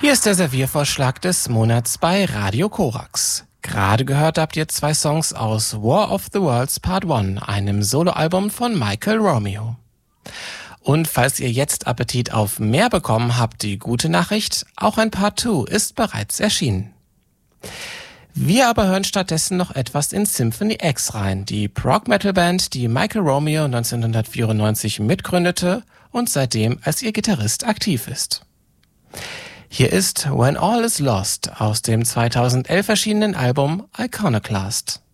Hier ist der Serviervorschlag des Monats bei Radio Korax. Gerade gehört habt ihr 2 Songs aus War of the Worlds Part 1, einem Soloalbum von Michael Romeo. Und falls ihr jetzt Appetit auf mehr bekommen habt, die gute Nachricht, auch ein Part 2 ist bereits erschienen. Wir aber hören stattdessen noch etwas in Symphony X rein, die Prog-Metal-Band, die Michael Romeo 1994 mitgründete und seitdem als ihr Gitarrist aktiv ist. Hier ist When All Is Lost aus dem 2011 erschienenen Album Iconoclast.